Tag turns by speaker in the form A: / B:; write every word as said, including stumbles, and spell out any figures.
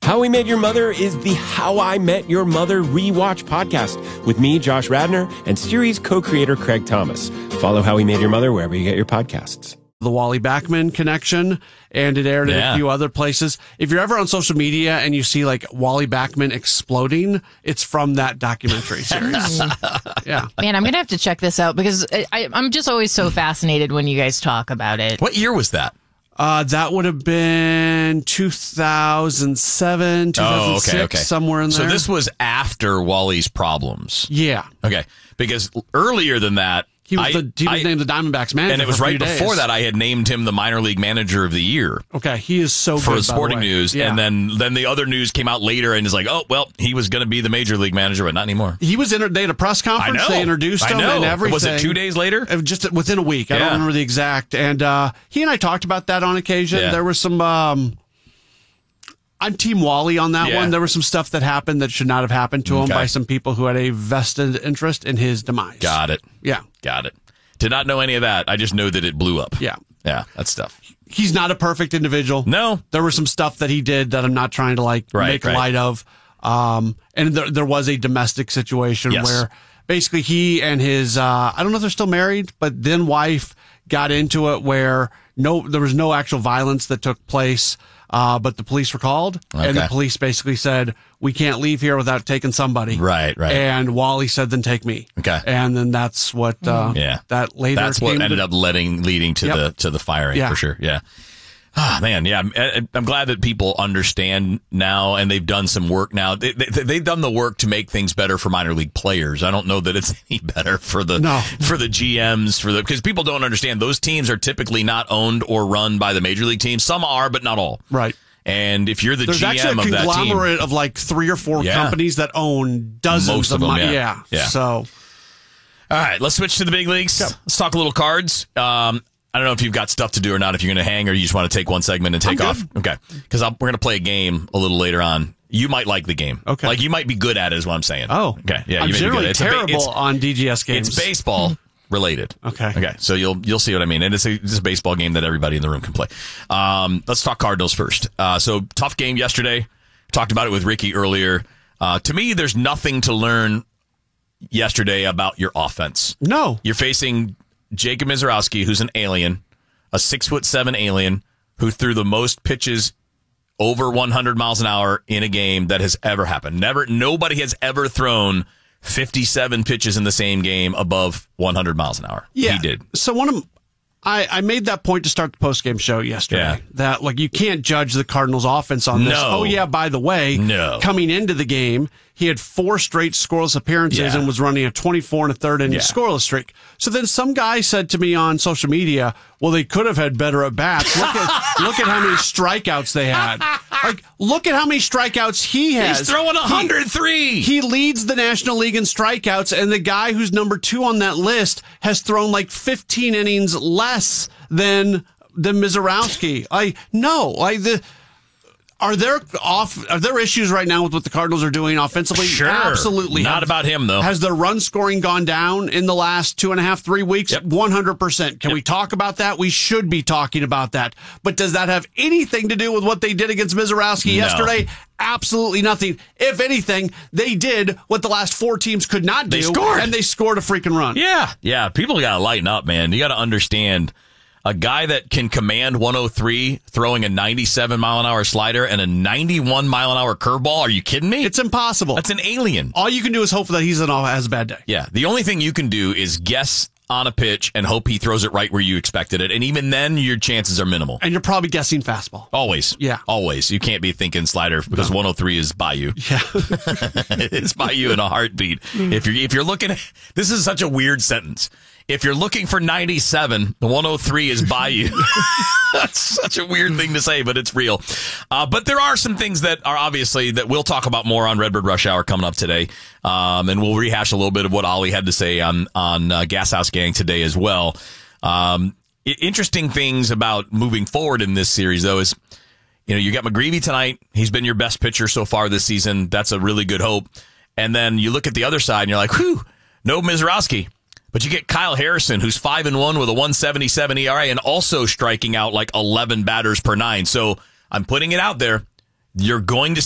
A: How We Met Your Mother is the How I Met Your Mother rewatch podcast with me, Josh Radnor, and series co-creator Craig Thomas. Follow How We Met Your Mother wherever you get your podcasts.
B: The Wally Backman connection, and it aired in
C: Yeah.
B: a few other places. If you're ever on social media and you see like Wally Backman exploding, it's from that documentary series. Yeah.
D: Man, I'm going to have to check this out because I, I, I'm just always so fascinated when you guys talk about it.
C: What year was that?
B: Uh, that would have been two thousand seven, two thousand six,
C: Oh, okay, okay.
B: somewhere in there.
C: So this was after Wally's problems.
B: Yeah.
C: Okay. Because earlier than that,
B: He was,
C: I,
B: the, he was
C: I,
B: named the Diamondbacks manager.
C: and it was
B: for a
C: right
B: few
C: before
B: days.
C: that I had named him the minor league manager of the year
B: Okay, he is so
C: for
B: good, by the
C: Sporting
B: way.
C: News.
B: Yeah.
C: And then, then the other news came out later and is like, oh, well, he was going to be the major league manager, but not anymore.
B: He was in. They had a press
C: I
B: conference.
C: know.
B: They introduced
C: I
B: him
C: know.
B: and everything.
C: Was it two days later?
B: Uh, Just within a week. I
C: Yeah.
B: don't remember the exact. And uh, he and I talked about that on occasion.
C: Yeah.
B: There was some. Um, I'm Team Wally on that
C: Yeah.
B: one. There was some stuff that happened that should not have happened to him
C: Okay.
B: by some people who had a vested interest in his demise.
C: Got it.
B: Yeah.
C: Got it. Did not know any of that. I just know that it blew up.
B: Yeah.
C: Yeah, that's stuff.
B: He's not a perfect individual.
C: No.
B: There was some stuff that he did that I'm not trying to like
C: Right,
B: make
C: right.
B: light of. Um, and there, there was a domestic situation
C: Yes.
B: where basically he and his, uh, I don't know if they're still married, but then wife got into it where no, there was no actual violence that took place. Uh, but the police were called and the
C: Okay.
B: police basically said, we can't leave here without taking somebody.
C: Right, right.
B: And Wally said, then take me.
C: Okay.
B: And then that's what, uh,
C: Yeah.
B: that later
C: That's what
B: came
C: ended
B: to-
C: up letting leading to
B: Yep.
C: the to the firing
B: Yeah.
C: for sure. Yeah. Ah, man, yeah. I'm, I'm glad that people understand now, and they've done some work now. They, they, they've done the work to make things better for minor league players. I don't know that it's any better for the
B: No.
C: for the G Ms for the because people don't understand those teams are typically not owned or run by the major league teams. Some are, but not all.
B: Right.
C: And if you're the
B: There's
C: G M
B: actually a
C: of that team,
B: conglomerate of like three or four
C: Yeah.
B: companies that own dozens
C: Most of them,
B: mon-
C: yeah.
B: yeah.
C: Yeah.
B: So
C: all right, let's switch to the big leagues. Let's talk a little cards. Um, I don't know if you've got stuff to do or not, if you're going to hang or you just want to take one segment and take
B: I'm
C: off. Okay. Because we're going to play a game a little later on. You might like the game.
B: Okay.
C: Like you might be good at it is what I'm saying.
B: Oh.
C: Okay. Yeah,
B: I'm
C: you may be
B: generally
C: good. It's a ba-
B: terrible
C: it's-
B: on D G S games.
C: It's baseball related.
B: Okay.
C: Okay. So you'll you'll see what I mean. And it's a, it's a baseball game that everybody in the room can play. Um, let's talk Cardinals first. Uh, so tough game yesterday. Talked about it with Ricky earlier. Uh, to me, there's nothing to learn yesterday about your offense.
B: No.
C: You're facing Jacob Mizorowski, who's an alien, a six foot seven alien who threw the most pitches over one hundred miles an hour in a game that has ever happened. Never, nobody has ever thrown fifty-seven pitches in the same game above one hundred miles an hour.
B: Yeah.
C: He did.
B: So one of I, I made that point to start the post-game show yesterday.
C: Yeah.
B: That, like, you can't judge the Cardinals' offense on this.
C: No.
B: Oh, yeah, by the way,
C: No.
B: coming into the game, he had four straight scoreless appearances
C: Yeah.
B: and was running a twenty-four and a third inning
C: Yeah.
B: scoreless streak. So then some guy said to me on social media, well, they could have had better at-bats. Look at, look at how many strikeouts they had. Like, look at how many strikeouts he has.
C: He's throwing one hundred three.
B: He leads the National League in strikeouts, and the guy who's number two on that list has thrown like fifteen innings less than than Mizorowski. I no, I the. Are there off? Are there issues right now with what the Cardinals are doing offensively?
C: Sure.
B: Absolutely.
C: Not
B: Have-
C: about him, though.
B: Has their run scoring gone down in the last two and a half, three weeks?
C: Yep.
B: one hundred percent. Can
C: Yep.
B: we talk about that? We should be talking about that. But does that have anything to do with what they did against Mizorowski
C: No.
B: yesterday? Absolutely nothing. If anything, they did what the last four teams could not do.
C: They scored.
B: And they scored a freaking run.
C: Yeah. Yeah. People got to lighten up, man. You got to understand a guy that can command one oh three throwing a ninety-seven mile an hour slider and a ninety-one mile an hour curveball. Are you kidding me?
B: It's impossible.
C: That's an alien.
B: All you can do is hope that he's an, has a bad day.
C: Yeah. The only thing you can do is guess on a pitch and hope he throws it right where you expected it. And even then, your chances are minimal.
B: And you're probably guessing fastball.
C: Always.
B: Yeah.
C: Always. You can't be thinking slider because one oh three is by you.
B: Yeah.
C: It's by you in a heartbeat. If you're if you're looking at, this is such a weird sentence. If you're looking for ninety-seven, the one oh three is by you. That's such a weird thing to say, but it's real. Uh, but there are some things that are obviously that we'll talk about more on Redbird Rush Hour coming up today. Um, and we'll rehash a little bit of what Ollie had to say on, on uh, Gas House Gang today as well. Um, I- interesting things about moving forward in this series, though, is, you know, you got McGreevy tonight. He's been your best pitcher so far this season. That's a really good hope. And then you look at the other side and you're like, whew, no Mizorowski. But you get Kyle Harrison, who's five and one with a one seventy-seven E R A and also striking out like eleven batters per nine. So I'm putting it out there. You're going to